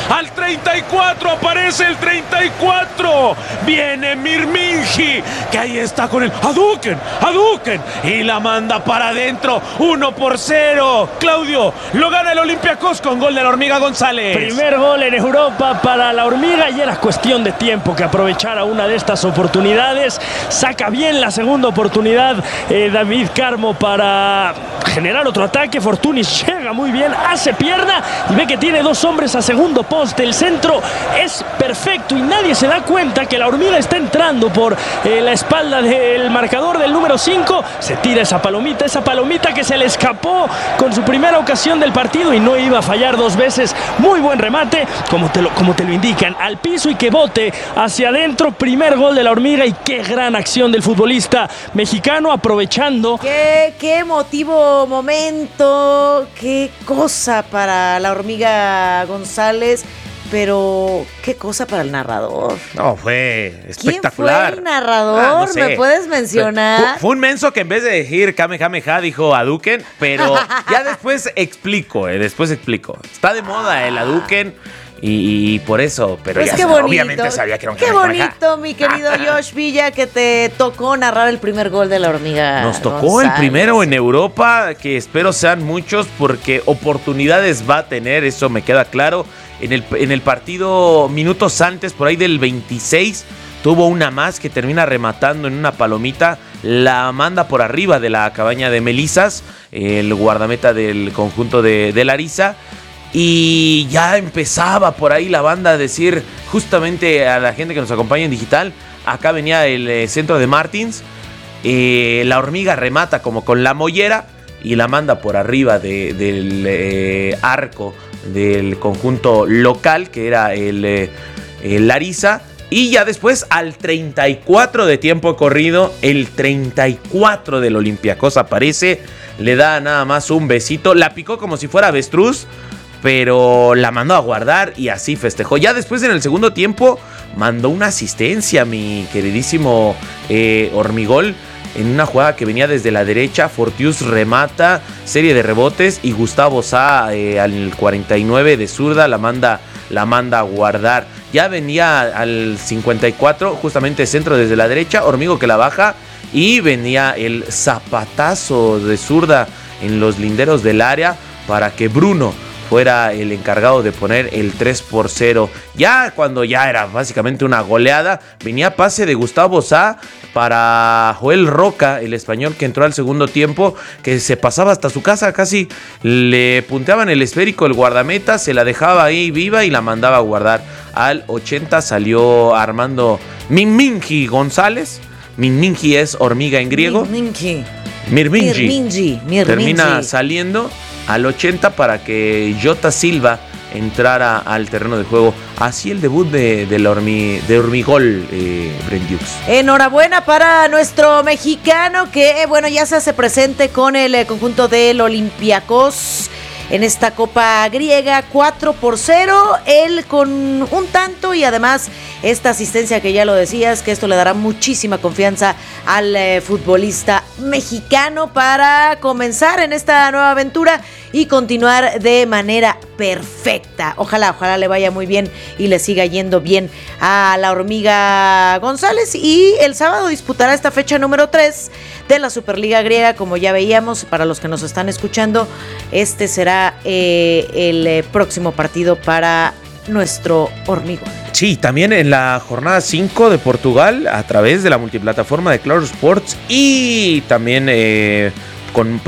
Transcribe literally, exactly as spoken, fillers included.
Al treinta y cuatro aparece el treinta y cuatro. Viene Mirminji, que ahí está con el Hadouken, Hadouken. Y la manda para adentro. uno por cero. Claudio, lo gana el Olympiacos con gol de la Hormiga González. Primer gol en Europa para la Hormiga y era cuestión de tiempo que aprovechara una de estas oportunidades. Saca bien la segunda oportunidad eh, David Carmo para generar otro ataque. Fortunis llega muy bien, hace pierna y ve que tiene dos hombres a segundo poste. El centro es perfecto y nadie se da cuenta que la Hormiga está entrando por eh, la espalda del marcador del número cinco. Se tira esa palomita, esa palomita que se le escapó con su primera ocasión del partido y no iba a fallar dos veces. Muy buen remate, como te lo, como te lo indican, al piso y que bote hacia adentro. Primer gol de la Hormiga y qué gran acción del futbolista mexicano aprovechando. Qué, qué emotivo momento, qué cosa para la Hormiga González. Pero, qué cosa para el narrador. No, fue espectacular. ¿Quién fue el narrador? Ah, no sé. ¿Me puedes mencionar? Fue, fue un menso que en vez de decir Kamehameha dijo Hadouken, pero ya después explico, eh, después explico. Está de moda el Hadouken y, y por eso, pero pues ya qué se, bonito, obviamente sabía que era un qué Kamehameha. bonito, mi querido Josh Villa, que te tocó narrar el primer gol de la Hormiga Nos tocó González. el primero en Europa, que espero sean muchos porque oportunidades va a tener, eso me queda claro. En el, en el partido, minutos antes, por ahí del veintiséis, tuvo una más que termina rematando en una palomita. La manda por arriba de la cabaña de Melisas, el guardameta del conjunto de, de Larissa. Y ya empezaba por ahí la banda a decir, justamente a la gente que nos acompaña en digital, acá venía el eh, centro de Martins. Eh, la Hormiga remata como con la mollera y la manda por arriba de, del eh, arco del conjunto local, que era el, eh, el Larissa. Y ya después, al treinta y cuatro de tiempo corrido, el treinta y cuatro del Olympiacos aparece, le da nada más un besito, la picó como si fuera avestruz, pero la mandó a guardar y así festejó. Ya después, en el segundo tiempo, mandó una asistencia, mi queridísimo eh, Hormigol, en una jugada que venía desde la derecha. Fortius remata, serie de rebotes y Gustavo Sá eh, al cuarenta y nueve de zurda la manda, la manda a guardar. Ya venía al cincuenta y cuatro, justamente centro desde la derecha, Hormigo que la baja y venía el zapatazo de zurda en los linderos del área para que Bruno fuera el encargado de poner el tres por cero. Ya cuando ya era básicamente una goleada, venía pase de Gustavo Sá para Joel Roca, el español que entró al segundo tiempo, que se pasaba hasta su casa, casi le punteaban el esférico el guardameta, se la dejaba ahí viva y la mandaba a guardar. Al ochenta salió Armando Mirminji González. Mirminji es hormiga en griego. Mirminji. Mirminji. Mirminji. Mirminji. Termina saliendo al ochenta para que Jota Silva entrara al terreno de juego. Así el debut de, de, la hormi, de Hormigol, eh, Brendiux. Enhorabuena para nuestro mexicano que, bueno, ya se hace presente con el eh, conjunto del Olympiacos en esta Copa Griega. Cuatro por cero, él con un tanto y además esta asistencia que ya lo decías, que esto le dará muchísima confianza al eh, futbolista mexicano para comenzar en esta nueva aventura y continuar de manera perfecta. Ojalá, ojalá le vaya muy bien y le siga yendo bien a la Hormiga González. Y el sábado disputará esta fecha número tres de la Superliga Griega, como ya veíamos. Para los que nos están escuchando, este será eh, el eh, próximo partido para nuestro Hormigón. Sí, también en la jornada cinco de Portugal, a través de la multiplataforma de Claro Sports y también eh, con